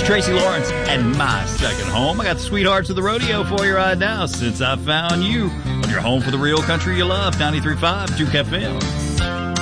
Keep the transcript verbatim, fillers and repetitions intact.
Tracy Lawrence and My Second Home. I got the sweethearts of the rodeo for you right now. Since I Found You on your home for the real country you love, ninety-three point five Duke F M.